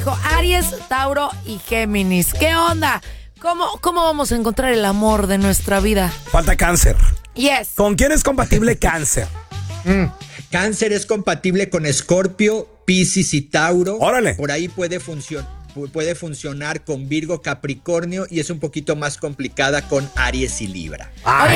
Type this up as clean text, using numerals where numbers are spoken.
dijo Aries, Tauro y Géminis. ¿Qué onda? ¿Cómo vamos a encontrar el amor de nuestra vida? Falta Cáncer. Yes. ¿Con quién es compatible Cáncer? Cáncer es compatible con Escorpio, Piscis y Tauro. Órale. Por ahí puede funcionar con Virgo, Capricornio y es un poquito más complicada con Aries y Libra. Oye,